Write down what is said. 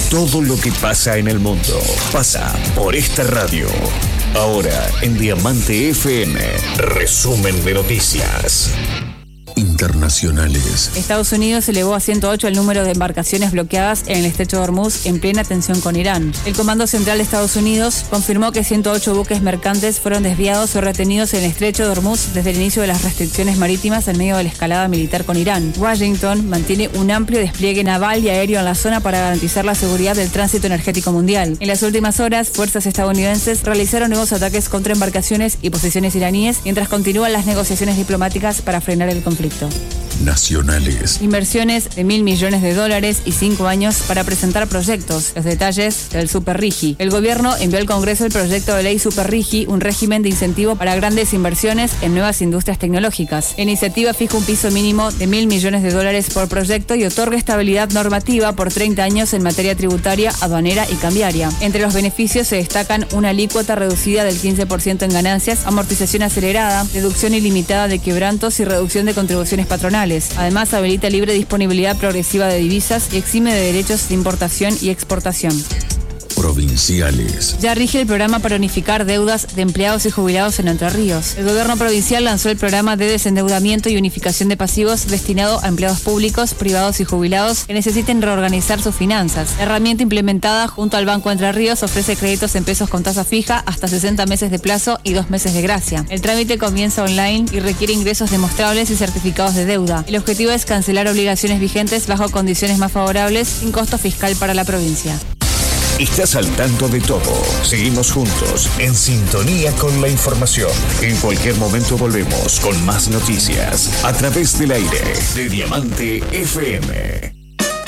Todo lo que pasa en el mundo pasa por esta radio. Ahora en Diamante FM, resumen de noticias internacionales. Estados Unidos elevó a 108 el número de embarcaciones bloqueadas en el estrecho de Hormuz en plena tensión con Irán. El Comando Central de Estados Unidos confirmó que 108 buques mercantes fueron desviados o retenidos en el estrecho de Hormuz desde el inicio de las restricciones marítimas en medio de la escalada militar con Irán. Washington mantiene un amplio despliegue naval y aéreo en la zona para garantizar la seguridad del tránsito energético mundial. En las últimas horas, fuerzas estadounidenses realizaron nuevos ataques contra embarcaciones y posiciones iraníes mientras continúan las negociaciones diplomáticas para frenar el conflicto. Nacionales. Inversiones de $1.000 millones y 5 años para presentar proyectos. Los detalles del Superrigi. El gobierno envió al Congreso el proyecto de ley Superrigi, un régimen de incentivo para grandes inversiones en nuevas industrias tecnológicas. La iniciativa fija un piso mínimo de $1.000 millones por proyecto y otorga estabilidad normativa por 30 años en materia tributaria, aduanera y cambiaria. Entre los beneficios se destacan una alícuota reducida del 15% en ganancias, amortización acelerada, deducción ilimitada de quebrantos y reducción de contribuciones patronales. Además, habilita libre disponibilidad progresiva de divisas y exime de derechos de importación y exportación. Provinciales. Ya rige el programa para unificar deudas de empleados y jubilados en Entre Ríos. El gobierno provincial lanzó el programa de desendeudamiento y unificación de pasivos destinado a empleados públicos, privados y jubilados que necesiten reorganizar sus finanzas. La herramienta implementada junto al Banco Entre Ríos ofrece créditos en pesos con tasa fija hasta 60 meses de plazo y 2 meses de gracia. El trámite comienza online y requiere ingresos demostrables y certificados de deuda. El objetivo es cancelar obligaciones vigentes bajo condiciones más favorables sin costo fiscal para la provincia. Estás al tanto de todo. Seguimos juntos, en sintonía con la información. En cualquier momento volvemos con más noticias a través del aire de Diamante FM.